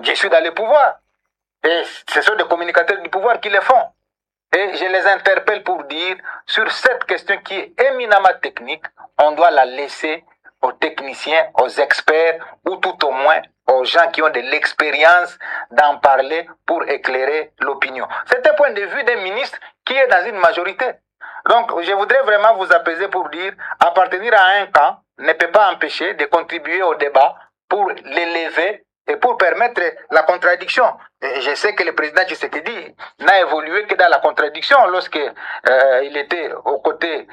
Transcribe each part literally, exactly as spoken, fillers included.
je suis dans le pouvoir. Et ce sont des communicateurs du pouvoir qui le font. Et je les interpelle pour dire, sur cette question qui est éminemment technique, on doit la laisser aux techniciens, aux experts, ou tout au moins aux gens qui ont de l'expérience d'en parler pour éclairer l'opinion. C'est un point de vue d'un ministre qui est dans une majorité. Donc, je voudrais vraiment vous apaiser pour dire, appartenir à un camp ne peut pas empêcher de contribuer au débat pour l'élever et pour permettre la contradiction. Et je sais que le président Tshisekedi n'a évolué que dans la contradiction lorsque euh, il était aux côtés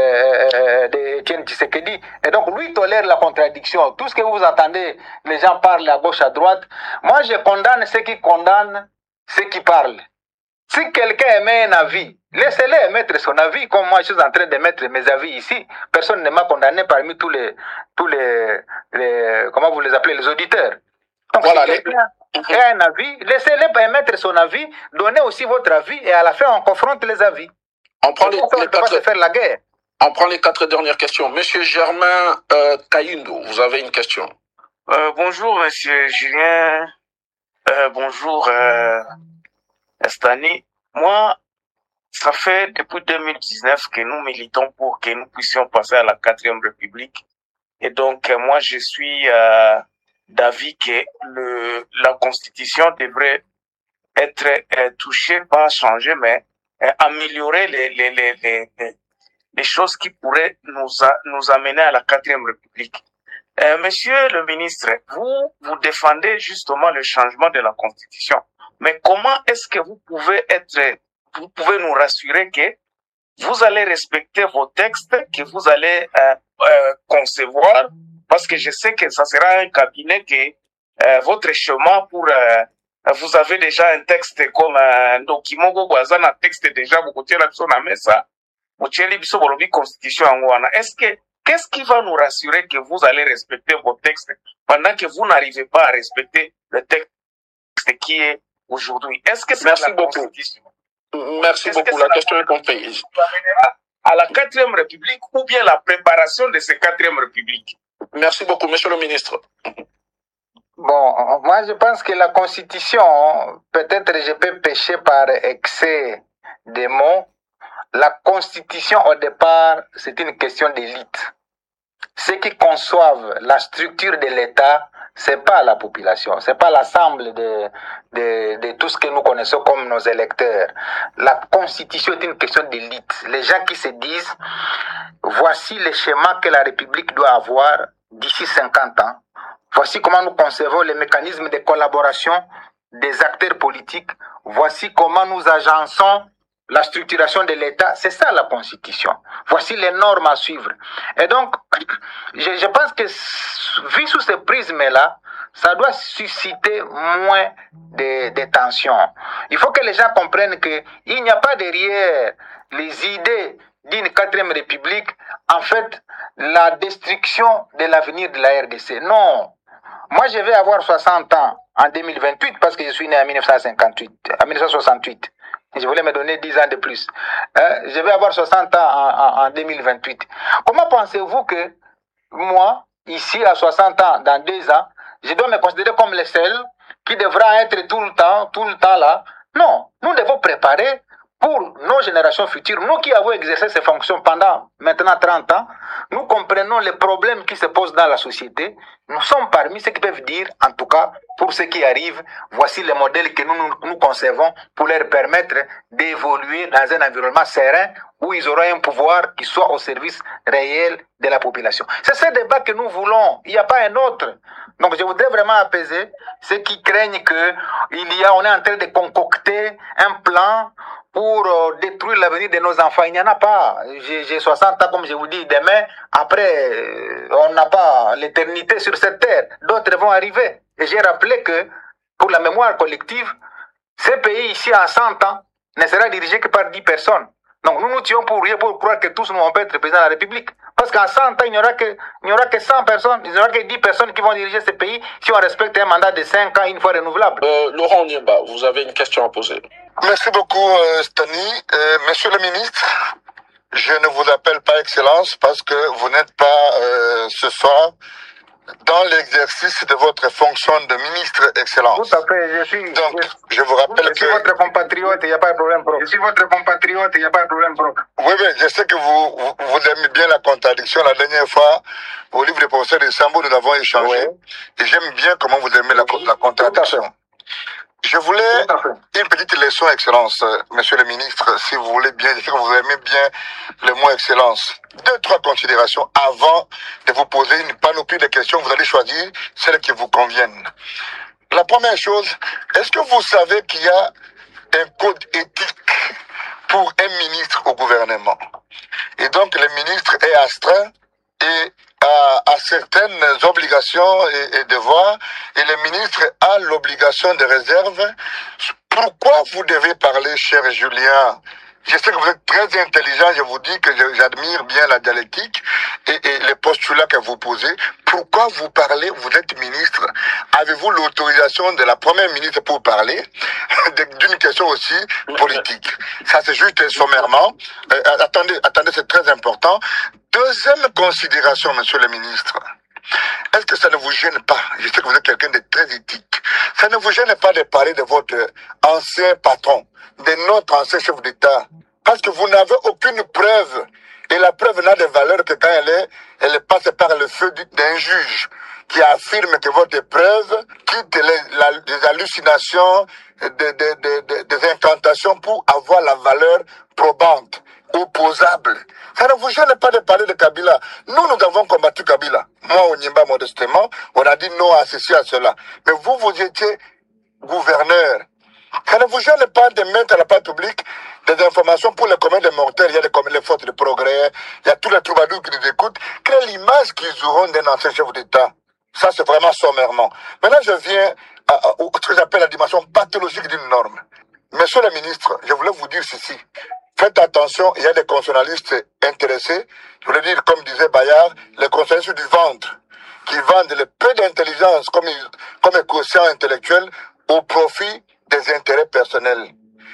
euh, d'Etienne Tshisekedi. Et donc, lui tolère la contradiction. Tout ce que vous entendez, les gens parlent à gauche, à droite. Moi, je condamne ceux qui condamnent ceux qui parlent. Si quelqu'un émet un avis, laissez-le émettre son avis, comme moi je suis en train d'émettre mes avis ici. Personne ne m'a condamné parmi tous les, tous les, les, comment vous les appelez, les auditeurs. Donc, voilà, si quelqu'un les... a un avis, laissez-le émettre son avis, donnez aussi votre avis, et à la fin, on confronte les avis. On prend les, on les quatre... se faire la guerre. On prend les quatre dernières questions. Monsieur Germain euh, Kayundo, vous avez une question. Euh, bonjour, monsieur Julien. Euh, bonjour, euh, Estani. Moi, ça fait depuis deux mille dix-neuf que nous militons pour que nous puissions passer à la quatrième République. Et donc, euh, moi, je suis euh, d'avis que le, la Constitution devrait être euh, touchée, pas changer, mais euh, améliorer les, les, les, les, les choses qui pourraient nous, a, nous amener à la quatrième République. Euh, monsieur le ministre, vous, vous défendez justement le changement de la Constitution. Mais comment est-ce que vous pouvez être, vous pouvez nous rassurer que vous allez respecter vos textes, que vous allez euh, euh, concevoir, parce que je sais que ça sera un cabinet que euh, votre chemin pour, euh, vous avez déjà un texte comme un document, un texte déjà, vous continuez la personne à mettre ça, vous continuez la constitution en Wana. Est-ce que, qu'est-ce qui va nous rassurer que vous allez respecter vos textes pendant que vous n'arrivez pas à respecter le texte qui est aujourd'hui? Est-ce que c'est Merci la beaucoup. Constitution? Merci beaucoup. La question est comprise. À la quatrième République ou bien la préparation de cette quatrième République? Merci beaucoup, monsieur le ministre. Bon, moi je pense que la Constitution, peut-être je peux pécher par excès de mots. La Constitution au départ, c'est une question d'élite. Ceux qui conçoivent la structure de l'État, c'est pas la population, c'est pas l'ensemble de, de, de tout ce que nous connaissons comme nos électeurs. La Constitution est une question d'élite. Les gens qui se disent, voici le schéma que la République doit avoir d'ici cinquante ans. Voici comment nous concevons les mécanismes de collaboration des acteurs politiques. Voici comment nous agençons la structuration de l'État. C'est ça la Constitution. Voici les normes à suivre. Et donc, je, je pense que vu sous ce prisme-là, ça doit susciter moins de, de tensions. Il faut que les gens comprennent qu'il n'y a pas derrière les idées d'une quatrième république, en fait, la destruction de l'avenir de la R D C. Non. Moi, je vais avoir soixante ans en deux mille vingt-huit parce que je suis né en mille neuf cent cinquante-huit, en mille neuf cent soixante-huit. Je voulais me donner dix ans de plus. Hein? Je vais avoir soixante ans en, en, en deux mille vingt-huit. Comment pensez-vous que moi, ici à soixante ans, dans deux ans, je dois me considérer comme le seul qui devra être tout le temps, tout le temps là? Non, nous devons préparer pour nos générations futures, nous qui avons exercé ces fonctions pendant maintenant trente ans, nous comprenons les problèmes qui se posent dans la société. Nous sommes parmi ceux qui peuvent dire, en tout cas, pour ceux qui arrivent, voici les modèles que nous, nous, nous concevons pour leur permettre d'évoluer dans un environnement serein où ils auront un pouvoir qui soit au service réel de la population. C'est ce débat que nous voulons. Il n'y a pas un autre. Donc, je voudrais vraiment apaiser ceux qui craignent que il y a, on est en train de concocter un plan pour euh, détruire l'avenir de nos enfants. Il n'y en a pas. J'ai soixante ans, comme je vous dis, demain, après, euh, on n'a pas l'éternité sur cette terre. D'autres vont arriver. Et j'ai rappelé que, pour la mémoire collective, ce pays ici, en cent ans, ne sera dirigé que par dix personnes. Donc nous nous tuons pour rien, pour croire que tous nous vont être président de la République. Parce qu'en cent ans, il n'y aura que, il n'y aura que cent personnes, il n'y aura que dix personnes qui vont diriger ce pays si on respecte un mandat de cinq ans, une fois renouvelable. Euh, Laurent Niemba, vous avez une question à poser. Merci beaucoup, euh, Stani. Euh, monsieur le ministre, je ne vous appelle pas Excellence parce que vous n'êtes pas euh, ce soir dans l'exercice de votre fonction de ministre, Excellence. Tout à fait, je suis... Donc, je, je vous rappelle je que... suis votre compatriote, il n'y a pas de problème propre. Je suis votre compatriote, il n'y a pas de problème propre. Oui, oui, je sais que vous, vous, vous aimez bien la contradiction. La dernière fois, au livre du professeur de Sambo, nous avons échangé. Oui. Et j'aime bien comment vous aimez la, la contradiction. Je voulais une petite leçon, Excellence, euh, Monsieur le Ministre, si vous voulez bien, je sais que vous aimez bien le mot Excellence. Deux, trois considérations avant de vous poser une panoplie de questions. Vous allez choisir celles qui vous conviennent. La première chose, est-ce que vous savez qu'il y a un code éthique pour un ministre au gouvernement? Et donc, le ministre est astreint et a, a certaines obligations et, et devoirs, et le ministre a l'obligation de réserve. Pourquoi vous devez parler, cher Julien? Je sais que vous êtes très intelligent, je vous dis que j'admire bien la dialectique et, et les postulats que vous posez. Pourquoi vous parlez? Vous êtes ministre. Avez-vous l'autorisation de la première ministre pour parler d'une question aussi politique? Ça, c'est juste sommairement. Euh, attendez, attendez, c'est très important. Deuxième considération, monsieur le ministre. Est-ce que ça ne vous gêne pas? Je sais que vous êtes quelqu'un de très éthique. Ça ne vous gêne pas de parler de votre ancien patron, de notre ancien chef d'État, parce que vous n'avez aucune preuve. Et la preuve n'a de valeur que quand elle est, elle passe par le feu d'un juge qui affirme que votre preuve quitte les, la, les hallucinations, de, de, de, de, des incantations pour avoir la valeur probante, opposable. Ça ne vous gêne pas de parler de Kabila. Nous, nous avons combattu Kabila. Moi, au Nimba, modestement, on a dit non à ceci, à cela. Mais vous, vous étiez gouverneur. Ça ne vous gêne pas de mettre à la part publique des informations pour les communs des mortels. Il y a les, les forces de progrès, il y a tous les troubadours qui nous écoutent. Quelle est l'image qu'ils auront d'un ancien chef d'État? Ça, c'est vraiment sommairement. Maintenant, je viens à, à, à ce que j'appelle la dimension pathologique d'une norme. Monsieur le ministre, je voulais vous dire ceci. Faites attention, il y a des constitutionnalistes intéressés. Je voulais dire, comme disait Bayard, les constitutionnalistes du ventre, qui vendent le peu d'intelligence comme, comme un quotient intellectuel au profit des intérêts personnels.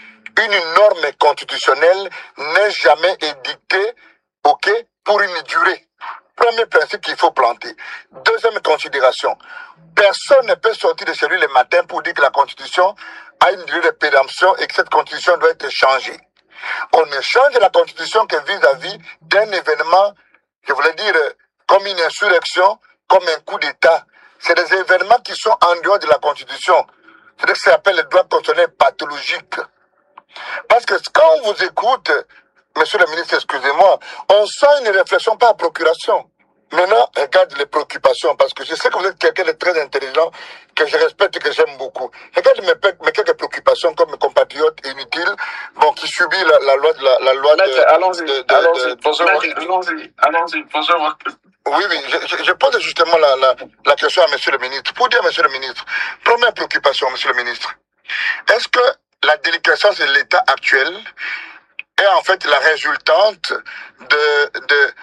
Une norme constitutionnelle n'est jamais édictée, ok, pour une durée. Premier principe qu'il faut planter. Deuxième considération. Personne ne peut sortir de chez lui le matin pour dire que la Constitution a une durée de péremption et que cette Constitution doit être changée. On ne change la Constitution que vis-à-vis d'un événement, je voulais dire, comme une insurrection, comme un coup d'État. C'est des événements qui sont en dehors de la Constitution. C'est ce que ça s'appelle le droit constitutionnel pathologique. Parce que quand on vous écoute, monsieur le ministre, excusez-moi, on sent une réflexion par procuration. Maintenant, regarde les préoccupations, parce que je sais que vous êtes quelqu'un de très intelligent, que je respecte et que j'aime beaucoup. Regarde mes, mes quelques préoccupations comme mes compatriotes inutiles, bon, qui subissent la, la loi de la, la loi de... Allons-y, allons-y, posez votre... Allons-y, allons-y, posez votre... Oui, oui, je, je, je pose justement la, la, la question à monsieur le ministre. Pour dire à monsieur le ministre, première préoccupation, monsieur le ministre, est-ce que la déliquescence de l'État actuel est en fait la résultante de... de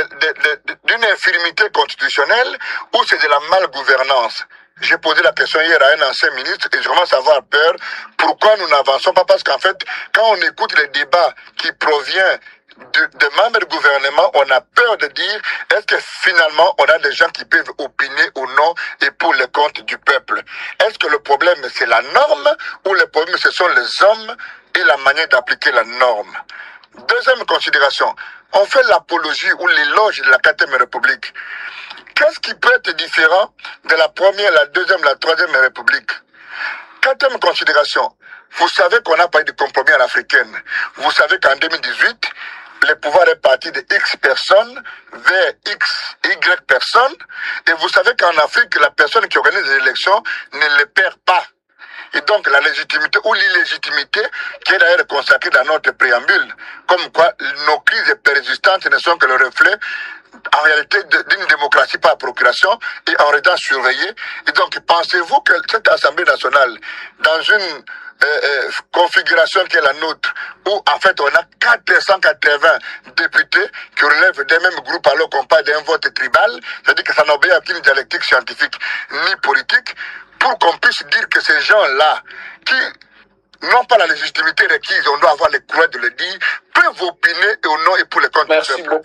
d'une infirmité constitutionnelle ou c'est de la malgouvernance? J'ai posé la question hier à un ancien ministre et je commence à avoir peur. Pourquoi nous n'avançons pas? Parce qu'en fait, quand on écoute les débats qui proviennent de, de membres du gouvernement, on a peur de dire est-ce que finalement on a des gens qui peuvent opiner ou non et pour le compte du peuple? Est-ce que le problème c'est la norme ou le problème ce sont les hommes et la manière d'appliquer la norme? Deuxième considération, on fait l'apologie ou l'éloge de la quatrième République. Qu'est-ce qui peut être différent de la première, la deuxième, la troisième République? Quatrième considération, vous savez qu'on a parlé de compromis à l'africaine. Vous savez qu'en deux mille dix-huit, le pouvoir est parti de X personnes vers X, Y personnes. Et vous savez qu'en Afrique, la personne qui organise les élections ne les perd pas. Et donc la légitimité ou l'illégitimité qui est d'ailleurs consacrée dans notre préambule, comme quoi nos crises persistantes ne sont que le reflet en réalité d'une démocratie par procuration et en étant surveillée. Et donc pensez-vous que cette Assemblée nationale, dans une euh, euh, configuration qui est la nôtre, où en fait on a quatre cent quatre-vingts députés qui relèvent des mêmes groupes alors qu'on parle d'un vote tribal, c'est-à-dire que ça n'obéit à aucune dialectique scientifique ni politique, pour qu'on puisse dire que ces gens-là, qui n'ont pas la légitimité requise, on doit avoir le courage de le dire, peuvent opiner au nom et pour le compte du peuple. Merci beaucoup.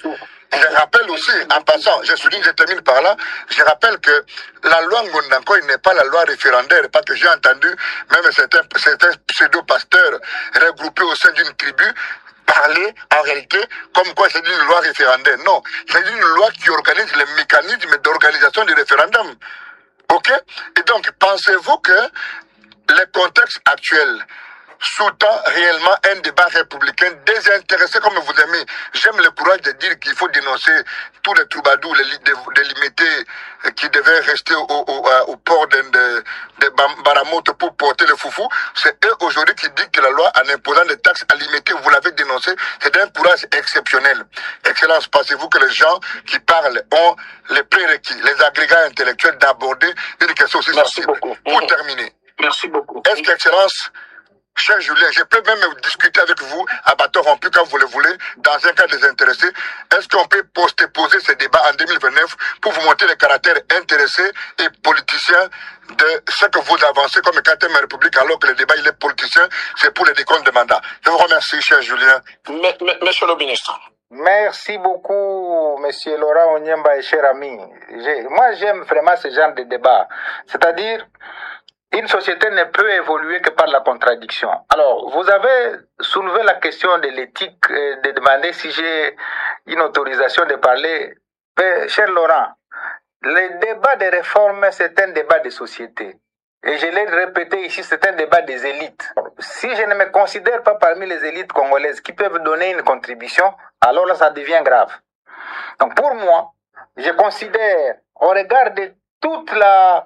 Je rappelle aussi, en passant, je souligne, je termine par là, je rappelle que la loi Ngondankoy n'est pas la loi référendaire, parce que j'ai entendu même certains, certains pseudo-pasteurs regroupés au sein d'une tribu parler en réalité comme quoi c'est une loi référendaire. Non, c'est une loi qui organise les mécanismes d'organisation du référendum. Ok? Et donc, pensez-vous que les contextes actuels sous-tend réellement un débat républicain désintéressé comme vous aimez. J'aime le courage de dire qu'il faut dénoncer tous les troubadours, les, les limités qui devaient rester au, au, au port de, de, de Baramoto pour porter le foufou. C'est eux aujourd'hui qui disent que la loi, en imposant des taxes à limiter, vous l'avez dénoncé, c'est un courage exceptionnel. Excellence, pensez-vous que les gens qui parlent ont les prérequis, les agrégats intellectuels d'aborder une question aussi Merci sensible. beaucoup. Pour Mmh. terminer. Merci beaucoup. Est-ce qu'Excellence, cher Julien, je peux même discuter avec vous à bâton rompu quand vous le voulez, dans un cas désintéressé. Est-ce qu'on peut poster, poser ce débat en deux mille vingt-neuf pour vous montrer le caractère intéressé et politicien de ce que vous avancez comme quatrième République, alors que le débat il est politicien, c'est pour les décomptes de mandat. Je vous remercie, cher Julien. M- m- Monsieur le ministre. Merci beaucoup, Monsieur Laurent Onyemba et cher ami. J'ai- Moi, j'aime vraiment ce genre de débat. C'est-à-dire, une société ne peut évoluer que par la contradiction. Alors, vous avez soulevé la question de l'éthique, euh, de demander si j'ai une autorisation de parler. Mais, cher Laurent, le débat des réformes, c'est un débat de société. Et je l'ai répété ici, c'est un débat des élites. Si je ne me considère pas parmi les élites congolaises qui peuvent donner une contribution, alors là, ça devient grave. Donc, pour moi, je considère, au regard de toute la,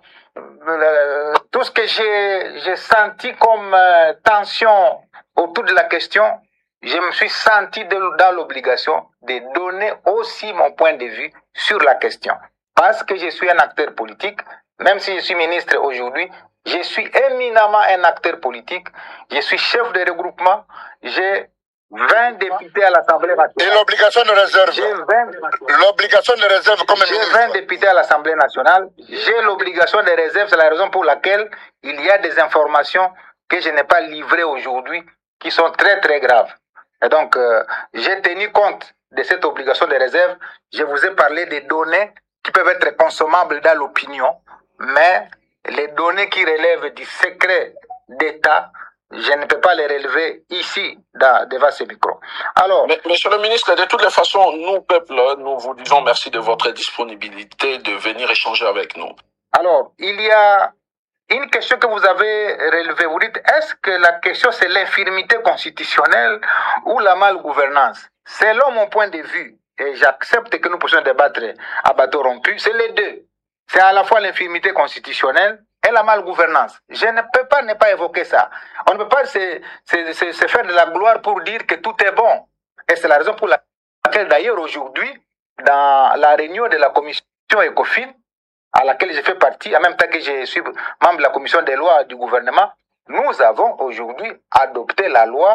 la tout ce que j'ai, j'ai senti comme euh, tension autour de la question, je me suis senti de, dans l'obligation de donner aussi mon point de vue sur la question. Parce que je suis un acteur politique, même si je suis ministre aujourd'hui, je suis éminemment un acteur politique, je suis chef de regroupement, j'ai vingt députés à l'Assemblée Et nationale. l'obligation de réserve. J'ai vingt, L'obligation de réserve comme j'ai ministre. vingt députés à l'Assemblée nationale. J'ai l'obligation de réserve, c'est la raison pour laquelle il y a des informations que je n'ai pas livrées aujourd'hui qui sont très très graves. Et donc, euh, j'ai tenu compte de cette obligation de réserve. Je vous ai parlé des données qui peuvent être consommables dans l'opinion, mais les données qui relèvent du secret d'État, je ne peux pas les relever ici, dans, devant ce micro. Alors, Mais, monsieur le ministre, de toutes les façons, nous, peuple, nous vous disons merci de votre disponibilité de venir échanger avec nous. alors, il y a une question que vous avez relevée. Vous dites, est-ce que la question c'est l'infirmité constitutionnelle ou la malgouvernance? Selon mon point de vue, et j'accepte que nous puissions débattre à bateau rompu, c'est les deux. C'est à la fois l'infirmité constitutionnelle et la malgouvernance. Je ne peux pas ne pas évoquer ça. On ne peut pas se, se, se, se faire de la gloire pour dire que tout est bon. Et c'est la raison pour laquelle d'ailleurs aujourd'hui, dans la réunion de la commission ECOFIN, à laquelle je fais partie, en même temps que je suis membre de la commission des lois du gouvernement, nous avons aujourd'hui adopté la loi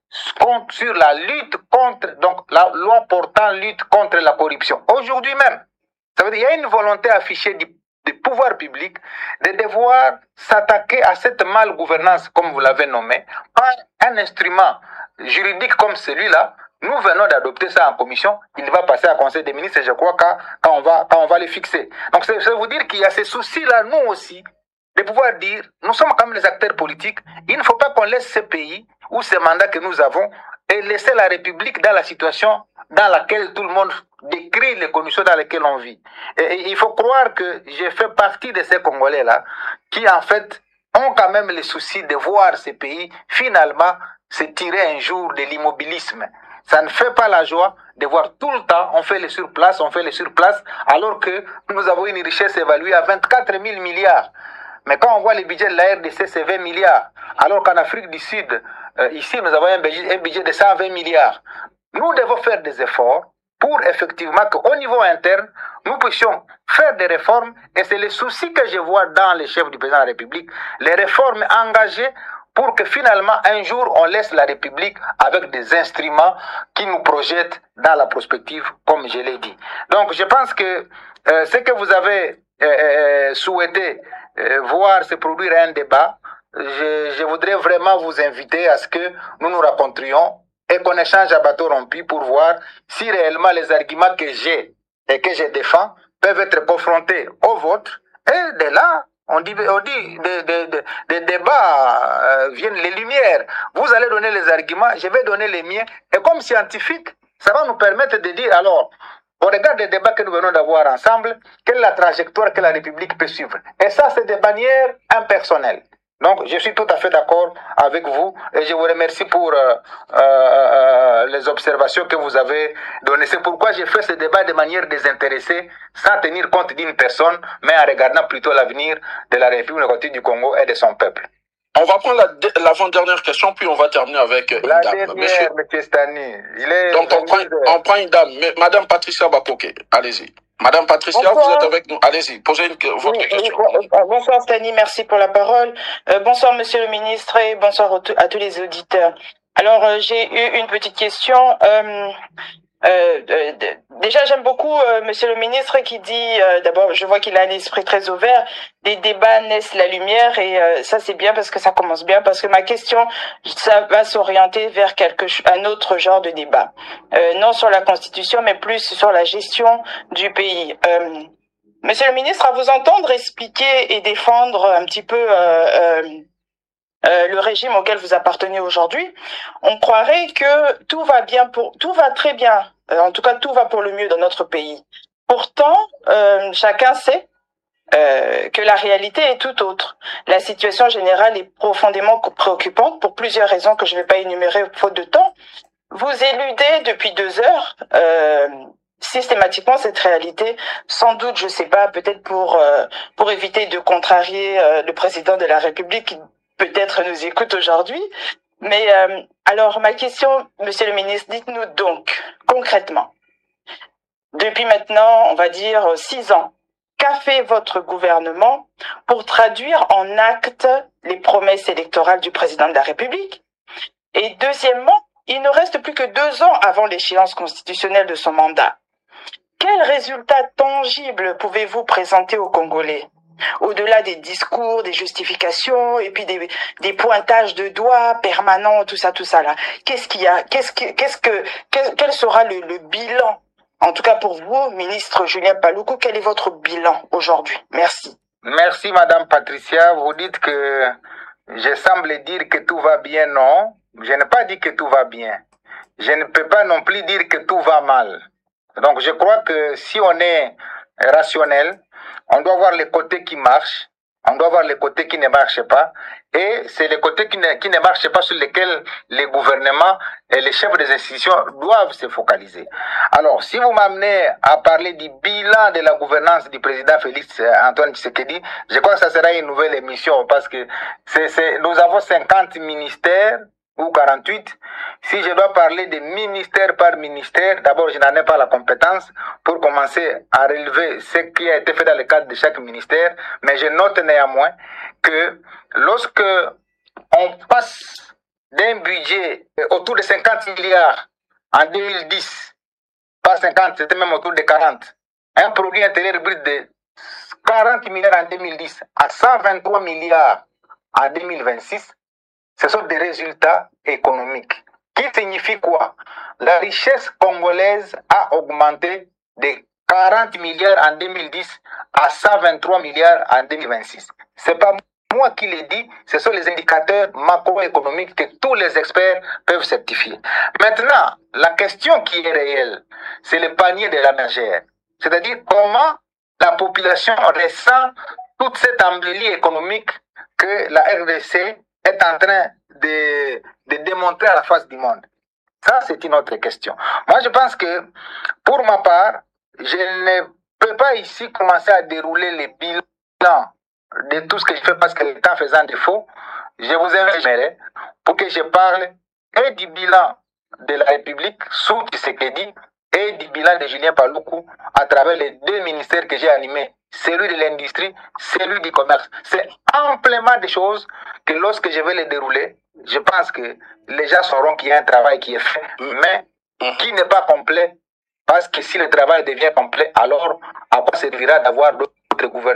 sur la lutte contre, donc la loi portant lutte contre la corruption. Aujourd'hui même, ça veut dire qu'il y a une volonté affichée du, du pouvoir public de devoir s'attaquer à cette malgouvernance, comme vous l'avez nommé, par un instrument juridique comme celui-là. Nous venons d'adopter ça en commission. Il va passer à conseil des ministres, je crois, quand, quand, on, va, quand on va le fixer. Donc, ça veut vous dire qu'il y a ces soucis-là, nous aussi, de pouvoir dire, nous sommes comme les acteurs politiques, il ne faut pas qu'on laisse ce pays ou ce mandat que nous avons et laisser la République dans la situation dans laquelle tout le monde décrit les conditions dans lesquelles on vit. Et, et il faut croire que j'ai fait partie de ces Congolais-là qui, en fait, ont quand même le souci de voir ce pays, finalement, se tirer un jour de l'immobilisme. Ça ne fait pas la joie de voir tout le temps, on fait les surplaces, on fait les surplaces, alors que nous avons une richesse évaluée à vingt-quatre mille milliards. Mais quand on voit le budget de la R D C, c'est vingt milliards. Alors qu'en Afrique du Sud, euh, ici, nous avons un budget, un budget de cent vingt milliards. Nous devons faire des efforts pour effectivement qu'au niveau interne, nous puissions faire des réformes. Et c'est le souci que je vois dans les chefs du président de la République, les réformes engagées pour que finalement, un jour, on laisse la République avec des instruments qui nous projettent dans la prospective, comme je l'ai dit. Donc, je pense que euh, ce que vous avez euh, souhaité euh, voir se produire un débat, je, je voudrais vraiment vous inviter à ce que nous nous rencontrions et qu'on échange à bateau rompu pour voir si réellement les arguments que j'ai et que je défends peuvent être confrontés aux vôtres. Et de là, on dit, on dit des de, de, de débats euh, viennent les lumières. Vous allez donner les arguments, je vais donner les miens. Et comme scientifique, ça va nous permettre de dire alors, au regard des débats que nous venons d'avoir ensemble, quelle est la trajectoire que la République peut suivre. Et ça, c'est de manière impersonnelle. Donc, je suis tout à fait d'accord avec vous et je vous remercie pour euh, euh, euh, les observations que vous avez données. C'est pourquoi j'ai fait ce débat de manière désintéressée, sans tenir compte d'une personne, mais en regardant plutôt l'avenir de la République démocratique du Congo et de son peuple. On va prendre la, l'avant-dernière question, puis on va terminer avec une la dame. Dernière, Monsieur... Monsieur Stani. Il est Donc, on prend, on prend une dame. Mais, Madame Patricia Bakoke, allez-y. Madame Patricia, bonsoir. Vous êtes avec nous. Allez-y, posez une, votre oui, question. Oui, bonsoir Stani, merci pour la parole. Euh, bonsoir Monsieur le ministre et bonsoir à tous les auditeurs. Alors, euh, j'ai eu une petite question. Euh, euh, euh, déjà, j'aime beaucoup euh, Monsieur le ministre qui dit, euh, d'abord, je vois qu'il a un esprit très ouvert, des débats naissent la lumière et euh, ça c'est bien parce que ça commence bien, parce que ma question, ça va s'orienter vers quelque un autre genre de débat. Euh, non sur la Constitution, mais plus sur la gestion du pays. Euh, Monsieur le ministre, à vous entendre expliquer et défendre un petit peu euh, euh, euh, le régime auquel vous appartenez aujourd'hui, on croirait que tout va bien pour, tout va très bien. Euh, en tout cas, tout va pour le mieux dans notre pays. Pourtant, euh, chacun sait euh, que la réalité est tout autre. La situation générale est profondément préoccupante pour plusieurs raisons que je ne vais pas énumérer faute de temps. Vous éludez depuis deux heures euh, systématiquement cette réalité, sans doute, je sais pas, peut-être pour euh, pour éviter de contrarier euh, le président de la République qui peut-être nous écoute aujourd'hui. Mais euh, alors ma question, Monsieur le ministre, dites-nous donc concrètement, depuis maintenant, on va dire six ans, qu'a fait votre gouvernement pour traduire en actes les promesses électorales du président de la République? Et deuxièmement, il ne reste plus que deux ans avant l'échéance constitutionnelle de son mandat. Quels résultats tangibles pouvez-vous présenter aux Congolais? Au-delà des discours, des justifications et puis des, des pointages de doigts permanents, tout ça, tout ça là. Qu'est-ce qu'il y a? Qu'est-ce que, qu'est-ce que, quel, quel sera le, le bilan? En tout cas pour vous, ministre Julien Paluku, quel est votre bilan aujourd'hui? Merci. Merci Madame Patricia. Vous dites que je semble dire que tout va bien, non? Je n'ai pas dit que tout va bien. Je ne peux pas non plus dire que tout va mal. Donc je crois que si on est rationnel, on doit voir les côtés qui marchent, on doit voir les côtés qui ne marchent pas, et c'est les côtés qui ne, qui ne marchent pas sur lesquels les gouvernements et les chefs des institutions doivent se focaliser. Alors, si vous m'amenez à parler du bilan de la gouvernance du président Félix Antoine Tshisekedi, je crois que ça sera une nouvelle émission, parce que c'est, c'est, nous avons cinquante ministères, ou quarante-huit, si je dois parler de ministère par ministère, d'abord je n'en ai pas la compétence pour commencer à relever ce qui a été fait dans le cadre de chaque ministère, mais je note néanmoins que lorsque on passe d'un budget autour de cinquante milliards en deux mille dix, pas cinquante, c'était même autour de quarante, un produit intérieur brut de quarante milliards en deux mille dix à cent vingt-trois milliards en deux mille vingt-six, ce sont des résultats économiques. Qui signifie quoi? La richesse congolaise a augmenté de quarante milliards en deux mille dix à cent vingt-trois milliards en deux mille vingt-six. Ce n'est pas moi qui l'ai dit, ce sont les indicateurs macroéconomiques que tous les experts peuvent certifier. Maintenant, la question qui est réelle, c'est le panier de la ménagère. C'est-à-dire comment la population ressent toute cette embellie économique que la R D C est en train de, de démontrer à la face du monde. Ça, c'est une autre question. Moi, je pense que, pour ma part, je ne peux pas ici commencer à dérouler les bilans de tout ce que je fais parce que le temps faisant défaut, je vous invite pour que je parle et du bilan de la République sous Tshisekedi et du bilan de Julien Paluku à travers les deux ministères que j'ai animés, celui de l'industrie, celui du commerce. C'est amplement des choses que lorsque je vais les dérouler, je pense que les gens sauront qu'il y a un travail qui est fait, mais qui n'est pas complet, parce que si le travail devient complet, alors à quoi servira d'avoir d'autres gouvernements?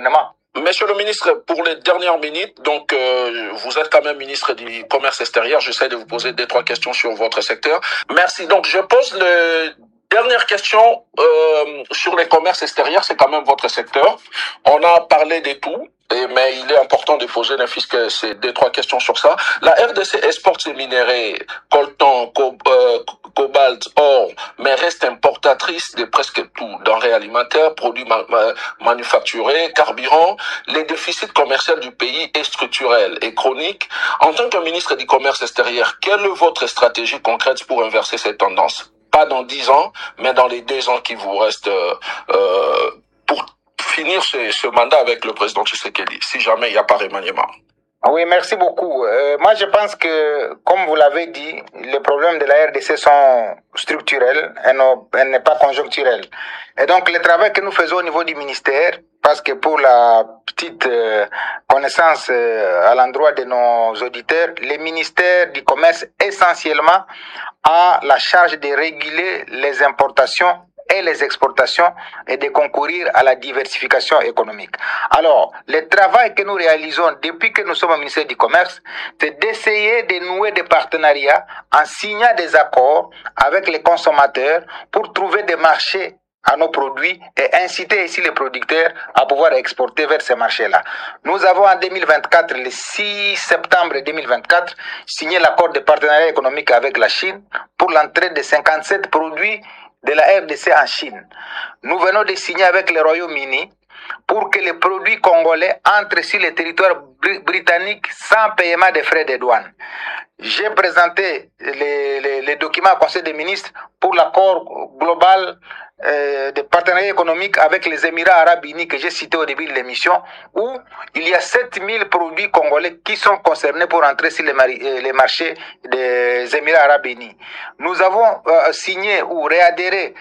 Monsieur le ministre, pour les dernières minutes, donc euh, vous êtes quand même ministre du Commerce extérieur. J'essaie de vous poser deux, trois questions sur votre secteur. Merci. Donc je pose le dernière question euh, sur les commerces extérieurs. C'est quand même votre secteur. On a parlé de tout. Et, mais il est important de poser n'importe que ces deux, trois questions sur ça. La R D C exporte ses minéraux, coltan, co euh, cobalt, or, mais reste importatrice de presque tout, denrées alimentaires, produits ma ma manufacturés, carburant. Les déficits commerciaux du pays est structurel et chronique. En tant que ministre du Commerce extérieur, quelle est votre stratégie concrète pour inverser cette tendance? Pas dans dix ans, mais dans les deux ans qui vous restent euh, euh, pour finir ce, ce mandat avec le président Tshisekedi, si jamais il n'y a pas remaniement. Oui, merci beaucoup. Euh, moi, je pense que, comme vous l'avez dit, les problèmes de la R D C sont structurels et n'est pas conjoncturel. Et donc, le travail que nous faisons au niveau du ministère, parce que pour la petite euh, connaissance euh, à l'endroit de nos auditeurs, le ministère du Commerce essentiellement a la charge de réguler les importations et les exportations et de concourir à la diversification économique. Alors, le travail que nous réalisons depuis que nous sommes au ministère du Commerce, c'est d'essayer de nouer des partenariats en signant des accords avec les consommateurs pour trouver des marchés à nos produits et inciter ici les producteurs à pouvoir exporter vers ces marchés-là. Nous avons en deux mille vingt-quatre, le six septembre deux mille vingt-quatre, signé l'accord de partenariat économique avec la Chine pour l'entrée de cinquante-sept produits de la R D C en Chine. Nous venons de signer avec le Royaume-Uni pour que les produits congolais entrent sur le territoire britannique sans paiement de frais de douane. J'ai présenté les, les, les documents au Conseil des ministres pour l'accord global euh, de partenariat économique avec les Émirats arabes unis que j'ai cité au début de l'émission, où il y a sept mille produits congolais qui sont concernés pour entrer sur les, les marchés des Émirats arabes unis. Nous avons euh, signé ou réadhéré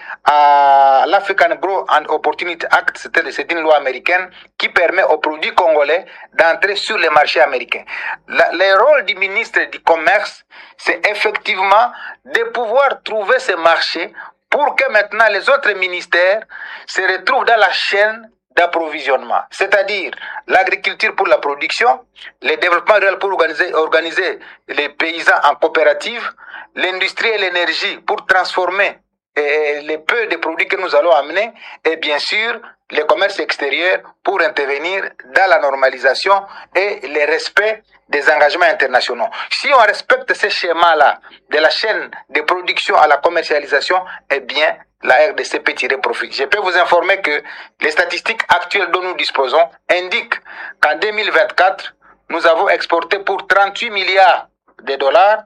à l'African Growth and Opportunity Act, c'est une loi américaine qui permet aux produits congolais d'entrer sur les marchés américains. La, le rôle du ministre du Commerce, c'est effectivement de pouvoir trouver ces marchés pour que maintenant les autres ministères se retrouvent dans la chaîne d'approvisionnement, c'est-à-dire l'agriculture pour la production, le développement rural pour organiser, organiser les paysans en coopérative, l'industrie et l'énergie pour transformer et les peu de produits que nous allons amener, et bien sûr le commerce extérieur pour intervenir dans la normalisation et le respect des engagements internationaux. Si on respecte ce schéma-là de la chaîne de production à la commercialisation, eh bien la R D C peut tirer profit. Je peux vous informer que les statistiques actuelles dont nous disposons indiquent qu'en deux mille vingt-quatre, nous avons exporté pour trente-huit milliards de dollars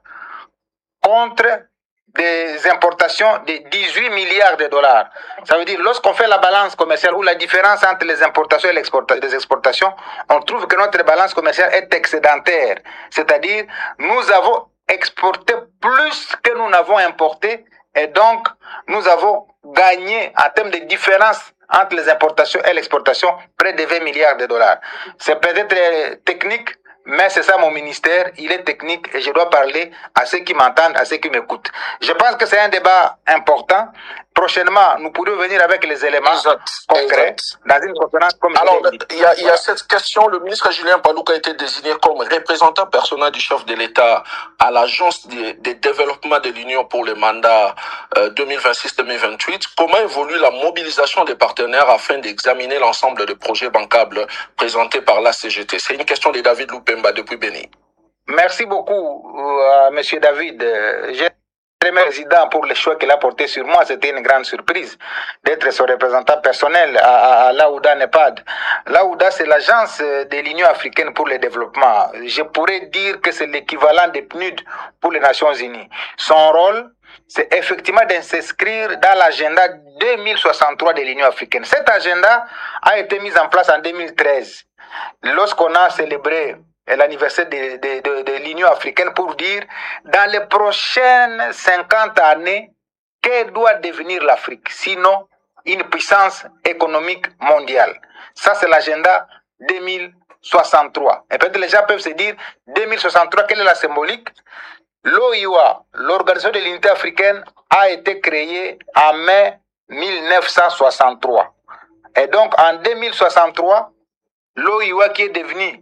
contre des importations de dix-huit milliards de dollars. Ça veut dire, lorsqu'on fait la balance commerciale ou la différence entre les importations et les exportations, on trouve que notre balance commerciale est excédentaire. C'est-à-dire, nous avons exporté plus que nous n'avons importé et donc, nous avons gagné en termes de différence entre les importations et l'exportation près de vingt milliards de dollars. C'est peut-être technique, mais c'est ça mon ministère, il est technique et je dois parler à ceux qui m'entendent, à ceux qui m'écoutent. Je pense que c'est un débat important. Prochainement, nous pourrons venir avec les éléments exact, concrets exact. dans une conférence comme Alors, il y, a, il y a voilà. cette question. Le ministre Julien Paluku a été désigné comme représentant personnel du chef de l'État à l'Agence de, de développement de l'Union pour le mandat euh, deux mille vingt-six deux mille vingt-huit. Comment évolue la mobilisation des partenaires afin d'examiner l'ensemble des projets bancables présentés par la C G T? C'est une question de David Lupemba depuis Béni. Merci beaucoup, euh, Monsieur David. J'ai président pour le choix qu'il a porté sur moi, c'était une grande surprise d'être son représentant personnel à, à, à l'Aouda NEPAD. L'Aouda, c'est l'agence de l'Union africaine pour le développement. Je pourrais dire que c'est l'équivalent des P N U D pour les Nations Unies. Son rôle, c'est effectivement de s'inscrire dans l'agenda deux mille soixante-trois de l'Union africaine. Cet agenda a été mis en place en deux mille treize, lorsqu'on a célébré l'anniversaire de, de, de, de l'Union africaine pour dire dans les prochaines cinquante années, que doit devenir l'Afrique, sinon une puissance économique mondiale. Ça, c'est l'agenda deux mille soixante-trois. Et peut-être les gens peuvent se dire, deux mille soixante-trois, quelle est la symbolique? L'O I A, l'Organisation de l'Unité africaine, a été créée en mai mille neuf cent soixante-trois. Et donc, en deux mille soixante-trois, l'O I A qui est devenue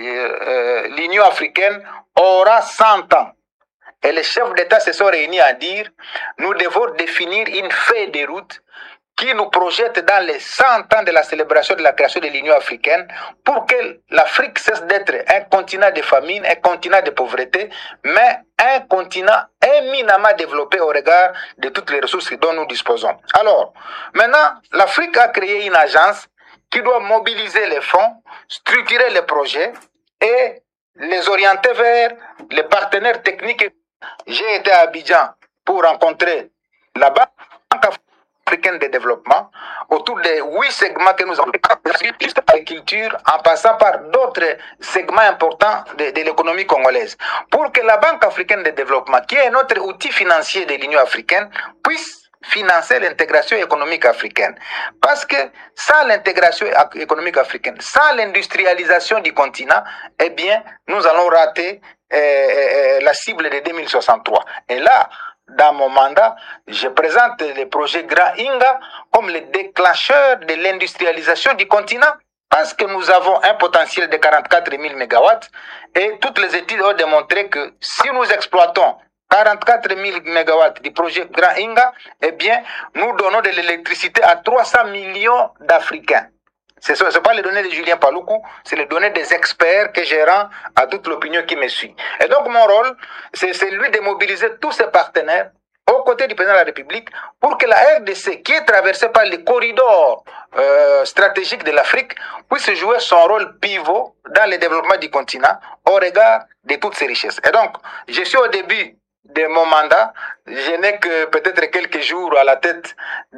euh, l'Union africaine aura cent ans. Et les chefs d'État se sont réunis à dire, nous devons définir une feuille de route qui nous projette dans les cent ans de la célébration de la création de l'Union africaine pour que l'Afrique cesse d'être un continent de famine, un continent de pauvreté, mais un continent éminemment développé au regard de toutes les ressources dont nous disposons. Alors, maintenant, l'Afrique a créé une agence qui doit mobiliser les fonds, structurer les projets et les orienter vers les partenaires techniques. J'ai été à Abidjan pour rencontrer la Banque africaine de développement autour des huit segments que nous avons, juste l'agriculture, en passant par d'autres segments importants de, de l'économie congolaise, pour que la Banque africaine de développement, qui est notre outil financier de l'Union africaine, puisse financer l'intégration économique africaine. Parce que sans l'intégration économique africaine, sans l'industrialisation du continent, eh bien, nous allons rater euh, euh, la cible de deux mille soixante-trois. Et là, dans mon mandat, je présente le projet Grand Inga comme le déclencheur de l'industrialisation du continent parce que nous avons un potentiel de quarante-quatre mille mégawatts et toutes les études ont démontré que si nous exploitons quarante-quatre mille mégawatts du projet Grand Inga, eh bien, nous donnons de l'électricité à trois cents millions d'Africains. Ce ne sont pas les données de Julien Paluku, c'est les données des experts que je rends à toute l'opinion qui me suit. Et donc mon rôle, c'est celui de mobiliser tous ces partenaires aux côtés du président de la République pour que la R D C, qui est traversée par les corridors euh, stratégiques de l'Afrique, puisse jouer son rôle pivot dans le développement du continent au regard de toutes ces richesses. Et donc, je suis au début de mon mandat, je n'ai que peut-être quelques jours à la tête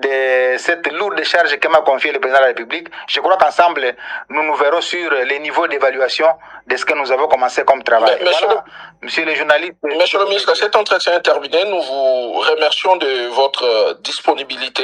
de cette lourde charge que m'a confiée le président de la République. Je crois qu'ensemble, nous nous verrons sur les niveaux d'évaluation de ce que nous avons commencé comme travail. Mais, monsieur, voilà, le, monsieur le journaliste. Monsieur le ministre, cet entretien est terminé. Nous vous remercions de votre disponibilité.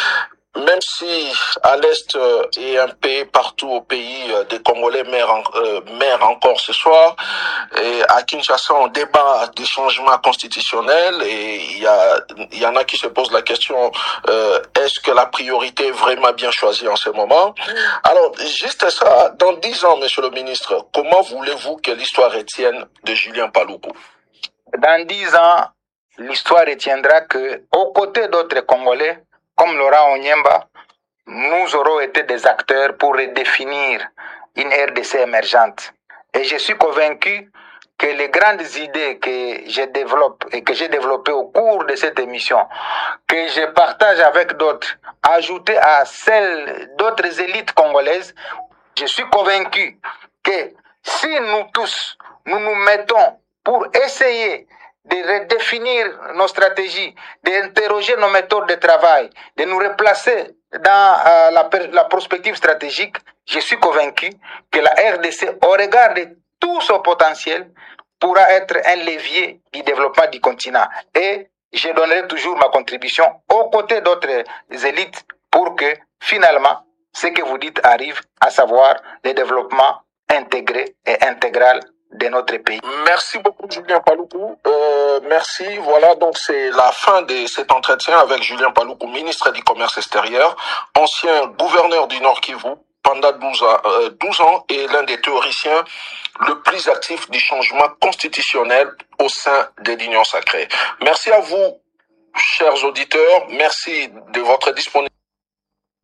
Même si à l'Est et un peu partout au pays, des Congolais meurent, en, euh, meurent encore ce soir, et à Kinshasa on débat des changements constitutionnels et il y, a, il y en a qui se posent la question, euh, est-ce que la priorité est vraiment bien choisie en ce moment? Alors, juste ça, dans dix ans, monsieur le ministre, comment voulez-vous que l'histoire retienne de Julien Paluku? Dans dix ans, l'histoire retiendra que, aux côtés d'autres Congolais, comme Laurent Onyemba, nous aurons été des acteurs pour redéfinir une R D C émergente. Et je suis convaincu que les grandes idées que je développe et que j'ai développées au cours de cette émission, que je partage avec d'autres, ajoutées à celles d'autres élites congolaises, je suis convaincu que si nous tous, nous nous mettons pour essayer de redéfinir nos stratégies, d'interroger nos méthodes de travail, de nous replacer dans euh, la, la prospective stratégique, je suis convaincu que la R D C, au regard de tout son potentiel, pourra être un levier du développement du continent. Et je donnerai toujours ma contribution aux côtés d'autres élites pour que, finalement, ce que vous dites arrive, à savoir le développement intégré et intégral de notre pays. Merci beaucoup Julien Paluku. Euh, merci. Voilà, donc c'est la fin de cet entretien avec Julien Paluku, ministre du Commerce extérieur, ancien gouverneur du Nord Kivu pendant douze ans, euh, douze ans et l'un des théoriciens le plus actif du changement constitutionnel au sein de l'Union sacrée. Merci à vous, chers auditeurs. Merci de votre disponibilité.